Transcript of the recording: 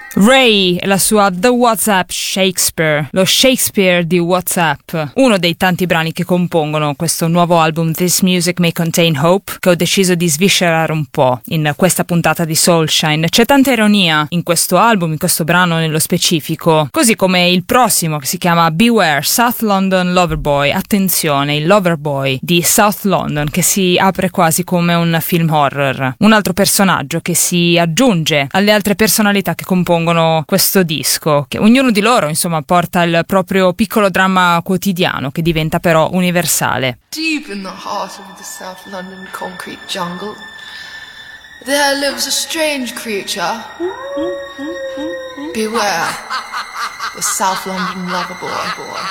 Ray e la sua The WhatsApp Shakespeare, lo Shakespeare di WhatsApp, uno dei tanti brani che compongono questo nuovo album This Music May Contain Hope, che ho deciso di sviscerare un po' in questa puntata di Soulshine. C'è tanta ironia in questo album, in questo brano nello specifico, così come il prossimo che si chiama Beware, South London Loverboy. Attenzione, il Loverboy di South London, che si apre quasi come un film horror, un altro personaggio che si aggiunge alle altre personalità che compongono questo disco, che ognuno di loro insomma porta il proprio piccolo dramma quotidiano che diventa però universale. Deep in the heart of the South London concrete jungle there lives a strange creature. Beware the South London Loverboy.